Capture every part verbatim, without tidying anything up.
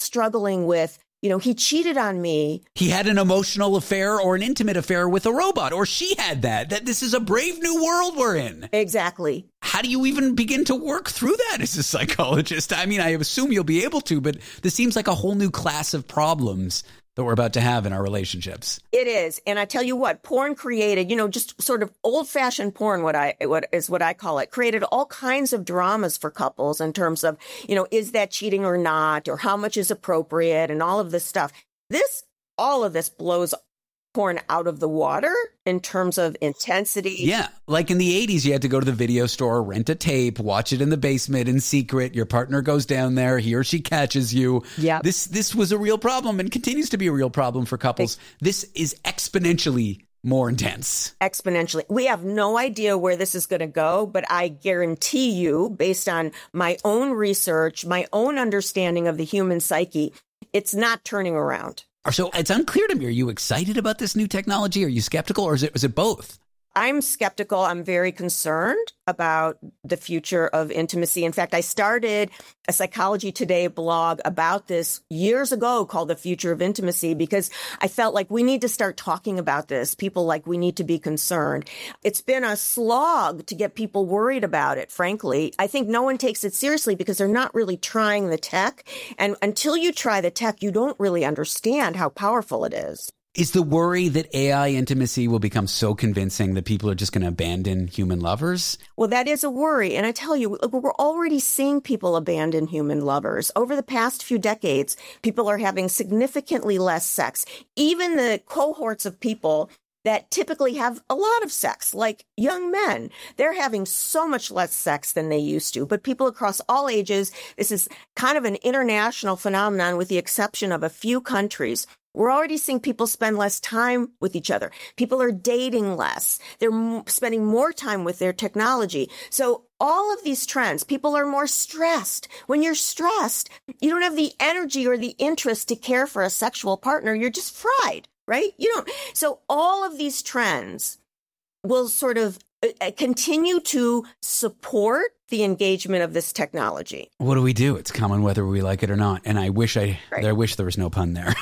struggling with, you know, he cheated on me. He had an emotional affair or an intimate affair with a robot, or she had that. That this is a brave new world we're in. Exactly. How do you even begin to work through that as a psychologist? I mean, I assume you'll be able to, but this seems like a whole new class of problems that we're about to have in our relationships. It is. And I tell you what, porn created, you know, just sort of old-fashioned porn, what I what is what I call it, created all kinds of dramas for couples in terms of, you know, is that cheating or not, or how much is appropriate, and all of this stuff. This, all of this blows porn out of the water in terms of intensity. Yeah. Like in the eighties, you had to go to the video store, rent a tape, watch it in the basement in secret. Your partner goes down there. He or she catches you. Yeah. This, this was a real problem and continues to be a real problem for couples. This is exponentially more intense. Exponentially. We have no idea where this is going to go, but I guarantee you, based on my own research, my own understanding of the human psyche, it's not turning around. So it's unclear to me. Are you excited about this new technology? Are you skeptical, or is it, is it both? I'm skeptical. I'm very concerned about the future of intimacy. In fact, I started a Psychology Today blog about this years ago called The Future of Intimacy, because I felt like we need to start talking about this. People like we need to be concerned. It's been a slog to get people worried about it, frankly. I think no one takes it seriously because they're not really trying the tech. And until you try the tech, you don't really understand how powerful it is. Is the worry that A I intimacy will become so convincing that people are just going to abandon human lovers? Well, that is a worry. And I tell you, we're already seeing people abandon human lovers. Over the past few decades, people are having significantly less sex. Even the cohorts of people that typically have a lot of sex, like young men, they're having so much less sex than they used to. But people across all ages, this is kind of an international phenomenon with the exception of a few countries. We're already seeing people spend less time with each other. People are dating less. They're m- spending more time with their technology. So all of these trends, people are more stressed. When you're stressed, you don't have the energy or the interest to care for a sexual partner. You're just fried, right? You don't. So all of these trends will sort of uh, continue to support the engagement of this technology. What do we do? It's common whether we like it or not. And I wish I, right. I wish there was no pun there.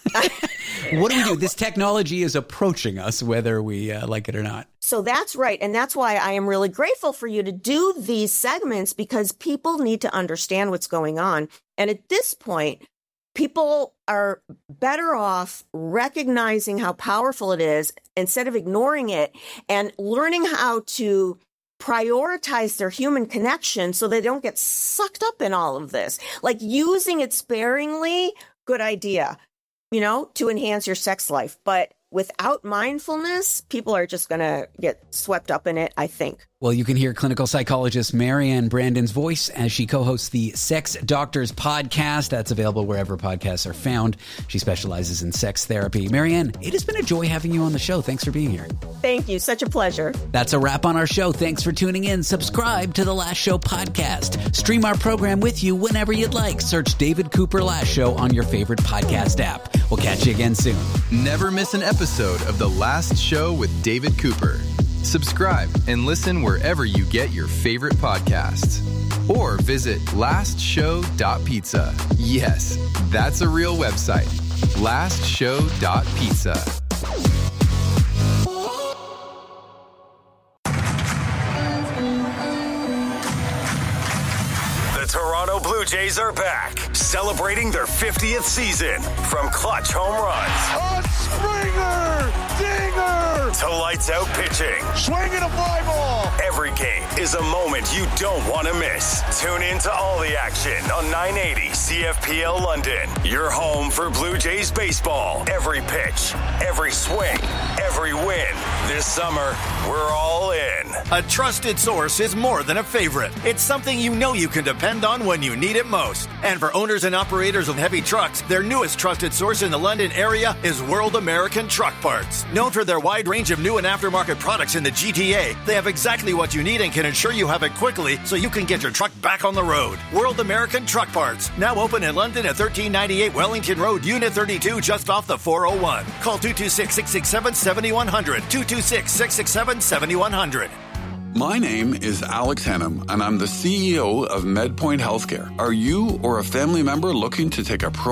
What do we do? This technology is approaching us whether we uh, like it or not. So that's right. And that's why I am really grateful for you to do these segments, because people need to understand what's going on. And at this point, people are better off recognizing how powerful it is instead of ignoring it, and learning how to prioritize their human connection so they don't get sucked up in all of this. Like using it sparingly, good idea, you know, to enhance your sex life. But without mindfulness, people are just going to get swept up in it, I think. Well, you can hear clinical psychologist Marianne Brandon's voice as she co-hosts the Sex Doctors podcast. That's available wherever podcasts are found. She specializes in sex therapy. Marianne, it has been a joy having you on the show. Thanks for being here. Thank you. Such a pleasure. That's a wrap on our show. Thanks for tuning in. Subscribe to the Last Show podcast. Stream our program with you whenever you'd like. Search David Cooper Last Show on your favorite podcast app. We'll catch you again soon. Never miss an episode of The Last Show with David Cooper. Subscribe and listen wherever you get your favorite podcasts. Or visit last show dot pizza. Yes, that's a real website. last show dot pizza. The Toronto Blue Jays are back, celebrating their fiftieth season. From clutch home runs, a Springer dinger, to lights out pitching, swinging a fly ball. Every game is a moment you don't want to miss. Tune in to all the action on nine eighty C F P L London. Your home for Blue Jays baseball. Every pitch, every swing, every win. This summer, we're all in. A trusted source is more than a favorite. It's something you know you can depend on when you need it most. And for owners and operators of heavy trucks, their newest trusted source in the London area is World American Truck Parts. Known for their wide range of new and aftermarket products in the G T A, they have exactly what you need and can ensure you have it quickly so you can get your truck back on the road. World American Truck Parts, now open in London at thirteen ninety-eight Wellington Road, Unit thirty-two, just off the four oh one. Call two two six, six six seven, seven one zero zero, two two six, six six seven, seven one zero zero. My name is Alex Hennum, and I'm the C E O of MedPoint Healthcare. Are you or a family member looking to take a pro